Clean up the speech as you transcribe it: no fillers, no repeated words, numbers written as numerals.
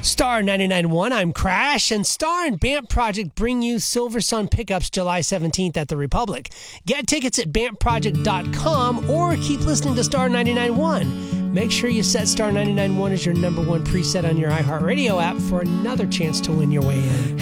Star 99.1, I'm Crash, and Star and BAMP Project bring you Silver Sun Pickups July 17th at the Republic. Get tickets at BAMPproject.com or keep listening to Star 99.1. Make sure you set Star 99.1 as your number one preset on your iHeartRadio app for another chance to win your way in.